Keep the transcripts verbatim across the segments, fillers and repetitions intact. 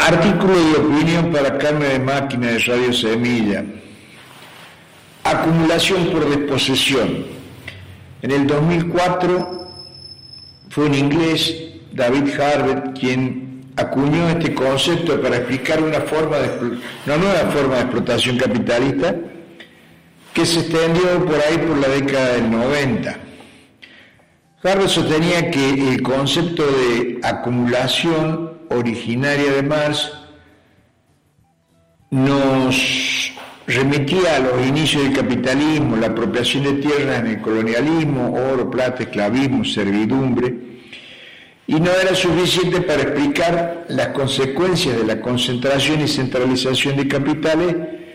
Artículo de opinión para carne de máquina de Radio Semilla. Acumulación por desposesión. En el dos mil cuatro fue un inglés, David Harvey, quien acuñó este concepto para explicar una, forma de, una nueva forma de explotación capitalista que se extendió por ahí por la década del noventa. Harvey sostenía que el concepto de acumulación originaria de Marx nos remitía a los inicios del capitalismo, la apropiación de tierras en el colonialismo, oro, plata, esclavismo, servidumbre, y no era suficiente para explicar las consecuencias de la concentración y centralización de capitales,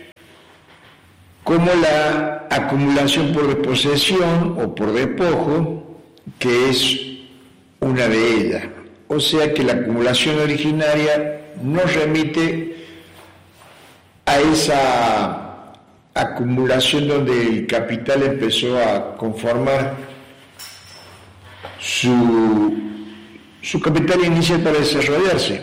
como la acumulación por desposesión o por despojo, que es una de ellas. O sea que la acumulación originaria nos remite a esa acumulación donde el capital empezó a conformar su, su capital inicial para desarrollarse.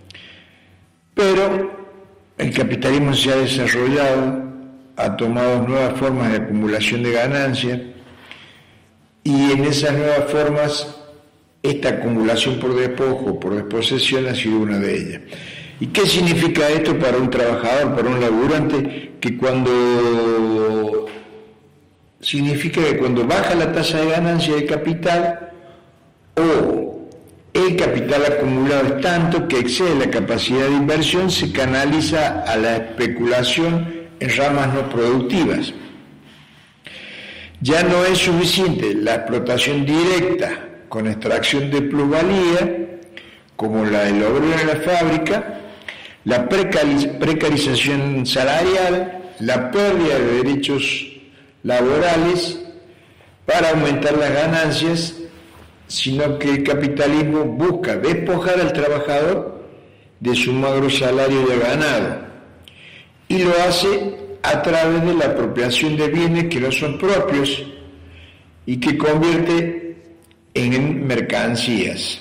Pero el capitalismo se ha desarrollado, ha tomado nuevas formas de acumulación de ganancias, y en esas nuevas formas esta acumulación por despojo, por desposesión ha sido una de ellas. ¿Y qué significa esto para un trabajador, para un laburante? Que cuando significa que cuando baja la tasa de ganancia del capital o el capital acumulado es tanto que excede la capacidad de inversión, se canaliza a la especulación en ramas no productivas. Ya no es suficiente la explotación directa con extracción de plusvalía, como la del obrero en la fábrica, la precarización salarial, la pérdida de derechos laborales para aumentar las ganancias, sino que el capitalismo busca despojar al trabajador de su magro salario de ganado, y lo hace a través de la apropiación de bienes que no son propios y que convierte en mercancías.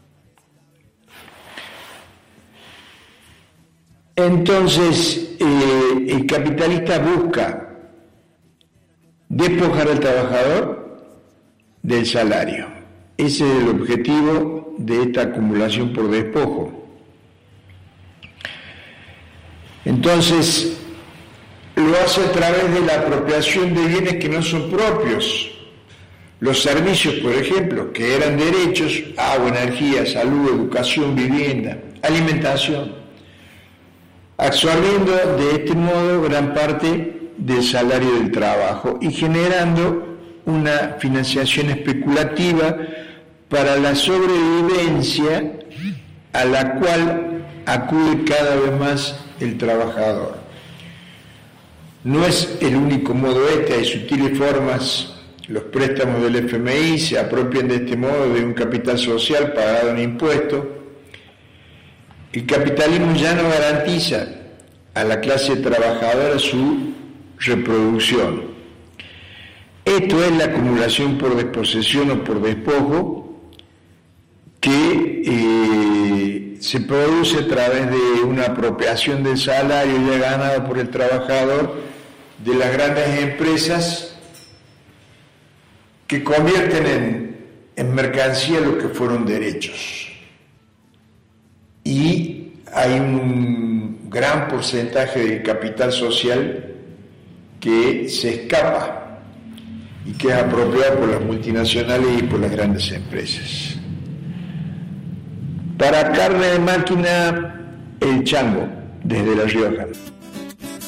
Entonces, eh, el capitalista busca despojar al trabajador del salario. Ese es el objetivo de esta acumulación por despojo. Entonces, lo hace a través de la apropiación de bienes que no son propios. Los servicios, por ejemplo, que eran derechos, agua, energía, salud, educación, vivienda, alimentación, absorbiendo de este modo gran parte del salario del trabajo y generando una financiación especulativa para la sobrevivencia a la cual acude cada vez más el trabajador. No es el único modo este, hay sutiles formas. Los préstamos del F M I se apropian de este modo de un capital social pagado en impuestos. El capitalismo ya no garantiza a la clase trabajadora su reproducción. Esto es la acumulación por desposesión o por despojo que eh, se produce a través de una apropiación del salario ya ganado por el trabajador de las grandes empresas que convierten en, en mercancía lo que fueron derechos. Y hay un gran porcentaje del capital social que se escapa y que es apropiado por las multinacionales y por las grandes empresas. Para carne de máquina, el chango, desde La Rioja.